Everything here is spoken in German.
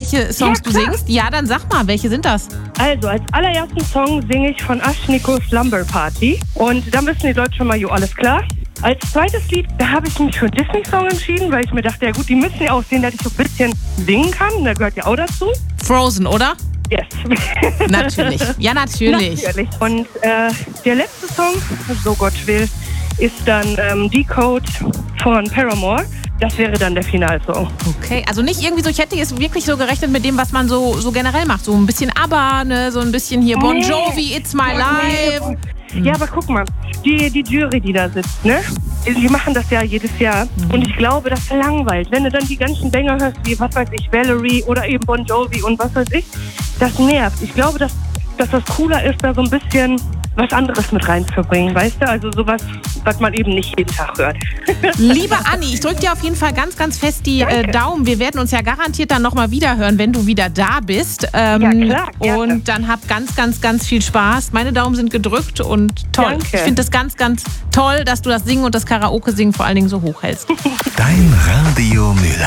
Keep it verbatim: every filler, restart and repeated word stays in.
welche Songs Ja, du singst? Ja, dann sag mal, welche sind das? Also, als allerersten Song singe ich von Aschniko Slumber Party. Und da wissen die Leute schon mal, jo, alles klar. Als zweites Lied, da habe ich mich für einen Disney-Song entschieden, weil ich mir dachte, ja gut, die müssen ja auch sehen, dass ich so ein bisschen singen kann. Da gehört ja auch dazu. Frozen, oder? Yes. Natürlich. Ja, natürlich. Natürlich. Und äh, der letzte Song, so Gott will, ist dann ähm, Decode von Paramore. Das wäre dann der Finalsong. Okay, also nicht irgendwie so, ich hätte jetzt wirklich so gerechnet mit dem, was man so, so generell macht. So ein bisschen ABBA, ne? So ein bisschen hier Bon Jovi, It's My Life. Ja, aber guck mal, die, die Jury, die da sitzt, ne? Die, die machen das ja jedes Jahr. Mhm. Und ich glaube, das langweilt. Wenn du dann die ganzen Banger hörst, wie, was weiß ich, Valerie oder eben Bon Jovi und was weiß ich, das nervt. Ich glaube, dass, dass das cooler ist, da so ein bisschen was anderes mit reinzubringen, weißt du? Also sowas, was man eben nicht jeden Tag hört. Liebe Anni, ich drücke dir auf jeden Fall ganz, ganz fest die äh, Daumen. Wir werden uns ja garantiert dann nochmal wiederhören, wenn du wieder da bist. Ähm, ja, klar. Gerne. Und dann hab ganz, ganz, ganz viel Spaß. Meine Daumen sind gedrückt und toll. Danke. Ich finde das ganz, ganz toll, dass du das Singen und das Karaoke-Singen vor allen Dingen so hoch hältst. Dein Radio Müller.